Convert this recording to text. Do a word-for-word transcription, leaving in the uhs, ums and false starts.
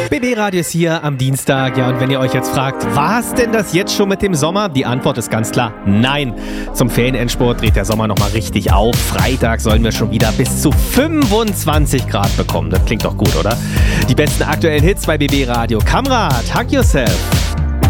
B B-Radio ist hier am Dienstag. Ja, und wenn ihr euch jetzt fragt, war es denn das jetzt schon mit dem Sommer? Die Antwort ist ganz klar, nein. Zum Ferienendspurt dreht der Sommer nochmal richtig auf. Freitag sollen wir schon wieder bis zu fünfundzwanzig Grad bekommen. Das klingt doch gut, oder? Die besten aktuellen Hits bei B B-Radio. Kamrat, Hug Yourself.